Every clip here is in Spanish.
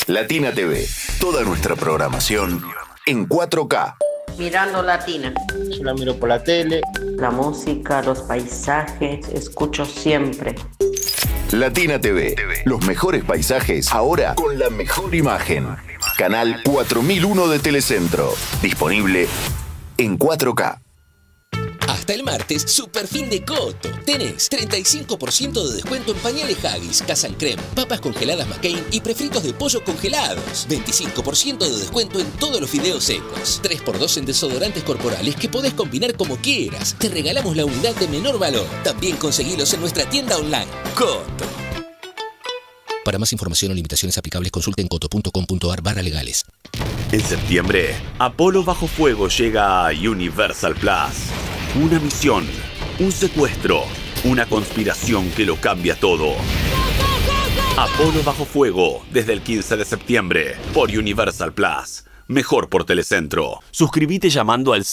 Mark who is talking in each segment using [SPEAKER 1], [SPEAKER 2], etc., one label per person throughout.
[SPEAKER 1] Latina TV, toda nuestra programación en 4K.
[SPEAKER 2] Mirando Latina.
[SPEAKER 3] Yo la miro por la tele.
[SPEAKER 2] La música, los paisajes, escucho siempre.
[SPEAKER 1] Latina TV, los mejores paisajes, ahora con la mejor imagen. Canal 4001 de Telecentro, disponible en 4K.
[SPEAKER 4] Hasta el martes, super fin de Coto. Tenés 35% de descuento en pañales Haggis, Casal Creme, papas congeladas McCain y prefritos de pollo congelados. 25% de descuento en todos los fideos secos. 3x2 en desodorantes corporales que podés combinar como quieras. Te regalamos la unidad de menor valor. También conseguilos en nuestra tienda online. Coto. Para más información o limitaciones aplicables, consulte en coto.com.ar/legales.
[SPEAKER 5] En septiembre, Apolo Bajo Fuego llega a Universal Plus. Una misión, un secuestro, una conspiración que lo cambia todo. Apolo Bajo Fuego, desde el 15 de septiembre, por Universal Plus. Mejor por Telecentro. Suscríbete llamando al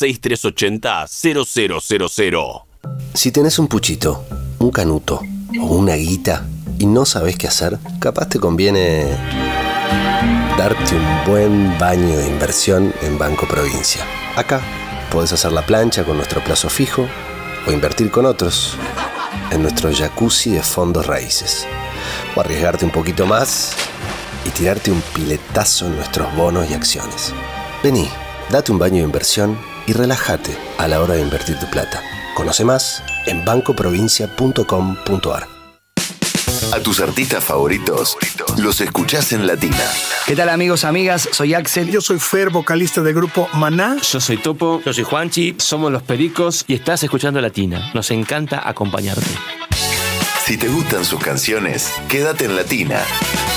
[SPEAKER 5] 6380-0000.
[SPEAKER 6] Si tenés un puchito, un canuto o una guita y no sabés qué hacer, capaz te conviene darte un buen baño de inversión en Banco Provincia. Acá podés hacer la plancha con nuestro plazo fijo o invertir con otros en nuestro jacuzzi de fondos raíces. O arriesgarte un poquito más y tirarte un piletazo en nuestros bonos y acciones. Vení, date un baño de inversión y relájate a la hora de invertir tu plata. Conoce más en bancoprovincia.com.ar.
[SPEAKER 1] A tus artistas favoritos los escuchás en Latina.
[SPEAKER 7] ¿Qué tal, amigos, amigas? Soy Axel.
[SPEAKER 8] Yo soy Fer, vocalista del grupo Maná.
[SPEAKER 9] Yo soy Topo.
[SPEAKER 10] Yo soy Juanchi.
[SPEAKER 9] Somos Los Pericos y estás escuchando Latina. Nos encanta acompañarte.
[SPEAKER 1] Si te gustan sus canciones, quédate en Latina.